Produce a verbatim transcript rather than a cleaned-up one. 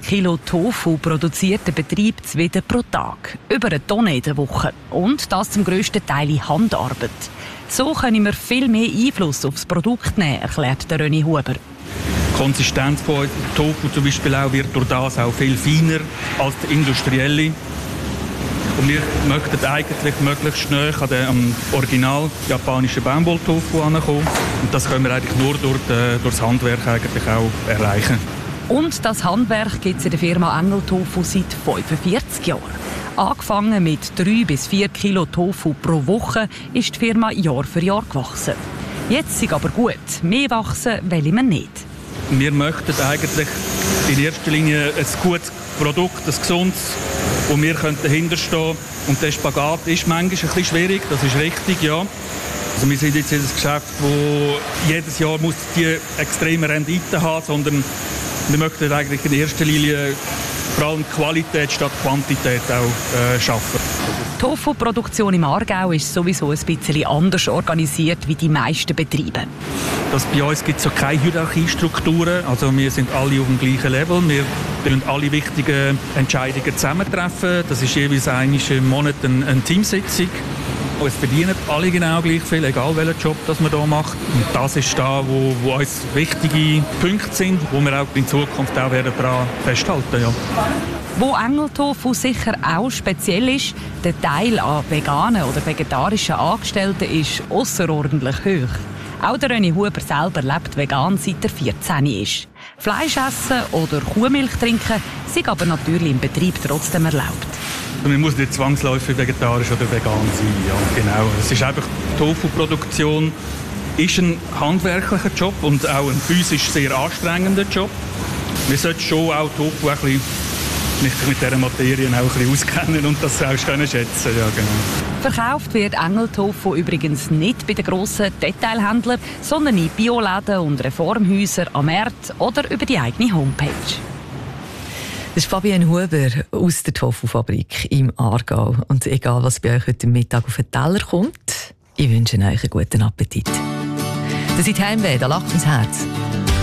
Kilo Tofu produziert der Betrieb Zweden pro Tag. Über eine Tonne in der Woche. Und das zum grössten Teil in Handarbeit. So können wir viel mehr Einfluss auf das Produkt nehmen, erklärt der René Huber. Die Konsistenz von Tofu zum Beispiel auch wird durch das auch viel feiner als die industrielle. Und wir möchten eigentlich möglichst schnell an den am original japanischen Baumwolltofu ankommen. Und das können wir eigentlich nur durch, die, durch das Handwerk eigentlich auch erreichen. Und das Handwerk gibt es in der Firma Engel Tofu seit fünfundvierzig Jahren. Angefangen mit drei bis vier Kilo Tofu pro Woche ist die Firma Jahr für Jahr gewachsen. Jetzt ist aber gut, mehr wachsen wollen wir nicht. Wir möchten eigentlich in erster Linie ein gutes Produkt, ein gesundes, wo wir dahinter stehen können. Und der Spagat ist manchmal ein bisschen schwierig, das ist richtig, ja. Also wir sind jetzt in einem Geschäft, wo jedes Jahr muss die extreme Rendite haben, sondern wir möchten eigentlich in erster Linie vor allem Qualität statt Quantität auch äh, schaffen. Die Tofu-Produktion im Aargau ist sowieso ein bisschen anders organisiert wie die meisten Betriebe. Das bei uns gibt es so keine Hierarchiestrukturen. Also wir sind alle auf dem gleichen Level. Wir treffen alle wichtigen Entscheidungen zusammentreffen. Das ist jeweils einmal im Monat eine, eine Teamsitzung. Es verdienen alle genau gleich viel, egal welchen Job das man hier macht. Und das ist da, wo, wo uns wichtige Punkte sind, wo wir auch in Zukunft auch werden daran festhalten. Ja. Wo Engel Tofu sicher auch speziell ist, der Teil an veganen oder vegetarischen Angestellten ist ausserordentlich hoch. Auch der René Huber selber lebt vegan, seit er vierzehn ist. Fleisch essen oder Kuhmilch trinken sind aber natürlich im Betrieb trotzdem erlaubt. Man muss nicht zwangsläufig vegetarisch oder vegan sein. Ja, genau. Es ist einfach, die Tofu-Produktion ist ein handwerklicher Job und auch ein physisch sehr anstrengender Job. Wir sollten schon auch Tofu ein bisschen nicht mit dieser Materie auch ein bisschen auskennen und das auch können schätzen. Ja, genau. Verkauft wird Engel Tofu übrigens nicht bei den grossen Detailhändlern, sondern in Bioläden und Reformhäusern am Markt oder über die eigene Homepage. Das ist Fabienne Huber aus der Tofu-Fabrik im Aargau. Und egal, was bei euch heute Mittag auf den Teller kommt, ich wünsche euch einen guten Appetit. Das ist Heimweh, da lacht mein Herz.